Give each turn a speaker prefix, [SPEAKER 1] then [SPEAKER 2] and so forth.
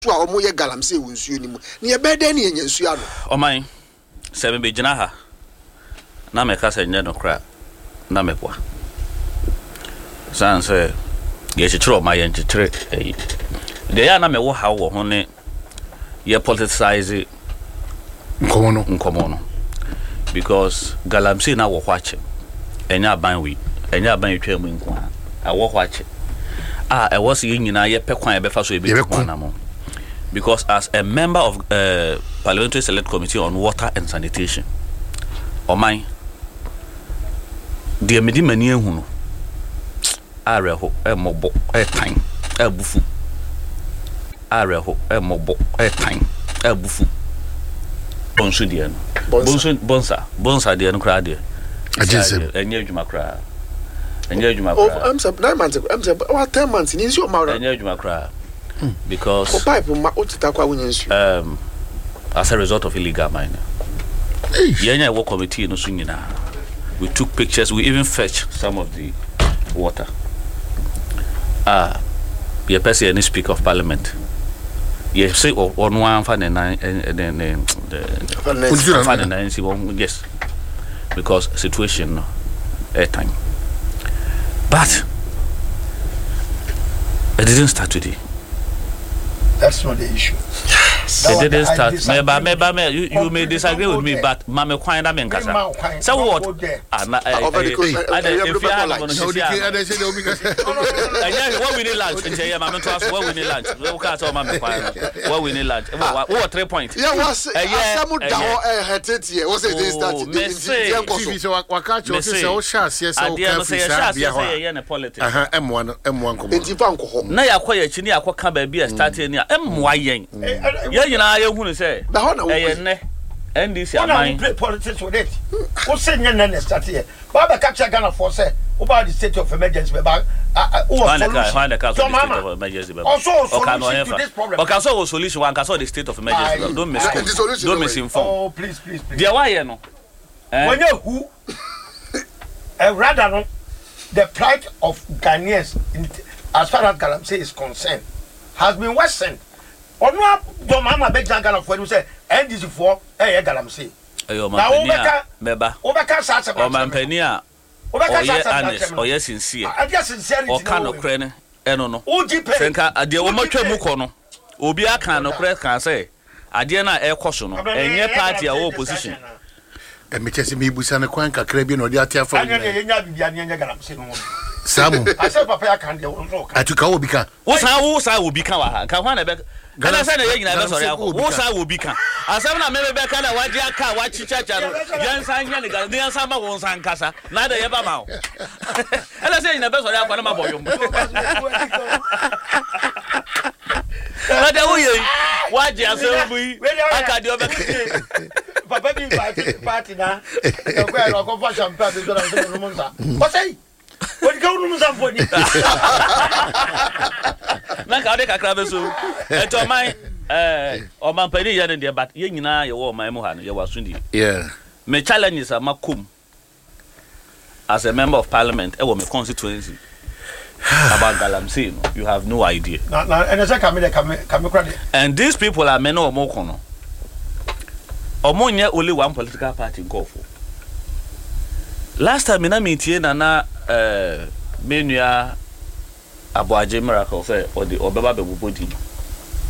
[SPEAKER 1] to a omo ye galamsey wo nsuo ni mu ne ye bede ne enya nsuo ano
[SPEAKER 2] oman se me begina ha na me ka se nye no kra na me kwa san se ye chiro ma ye nchitre de ya na me wo ha wo ho ne ye politicize nkomo no because galamsey na wo hwache enya ban wi enya ban twa mu nko a wo hwache e was ye nyina ye pekwan e be fa so e be na mo because as a member of Parliamentary Select Committee on Water and Sanitation oman de medi mani ehu no areho mobo tan abufu areho mobo tan abufu bonsu de no bonsa de no kra de enye adwuma kra
[SPEAKER 1] I'm saying 9 months ago I'm saying what 10 months ni nsi o mawra
[SPEAKER 2] enye adwuma kra because
[SPEAKER 1] pipe ma otita kwa wonya nsu
[SPEAKER 2] as a result of illegal mining yenya work committee no so nyina we took pictures we even fetched some of the water the person any speaker of parliament yes say on one fan yes because situation no time but it didn't start today.
[SPEAKER 3] That's not the issue.
[SPEAKER 2] It didn't start. You may disagree with me, but Mama Quine, I'm in Casa. So what? What we need lunch? What we need lunch? What we need lunch? What 3 points?
[SPEAKER 1] Yeah, was
[SPEAKER 2] yeah, you know, you want say, NDC,
[SPEAKER 3] I play politics with it. What's saying, and start here? Baba capture Ghana for say about the state of emergency. Find
[SPEAKER 2] also solution. One can solve the state of emergency. Don't misinform.
[SPEAKER 3] Oh, please.
[SPEAKER 2] Dear, why you know?
[SPEAKER 3] When you who, rather the plight of Ghanaians, as far as Galamsey is concerned, has been worsened. Or no, don't mama beg Ghana for you say, NDC for Galamsey.
[SPEAKER 2] Mampenia, or yes, sincere. Or can of crane, no. Senka, a dear woman, Mukono, Ubia can no credit can say, Adiana air caution, and your party are opposition.
[SPEAKER 4] And me chasing me Busana Quanka, Caribbean or the Atia for Sam.
[SPEAKER 3] I said, Papa, I can't do
[SPEAKER 4] I took our become.
[SPEAKER 2] What's how I will become? Can one back? Can I say what's I will become? As I'm not maybe back and watch your car, watch church, young sign, young summer won't sign Casa, neither ever now. And I say in the best of that, one boy. What do you say? I can't do it.
[SPEAKER 3] Papa, party now. Where I'll go for some party. What's say? What go to somebody?
[SPEAKER 2] Nakade kakra so eto man o man pani ya ne but ye nyina ye wo man mu ha no ye wasundi
[SPEAKER 4] yeah
[SPEAKER 2] me challenges amakum as a member of parliament e wo me constituency about Galamsey no you have no idea
[SPEAKER 3] and say come
[SPEAKER 2] and these people are men o mo kono omo nye only one political party go for last time na meeting na menua Abuaje miracle say or the obeba be body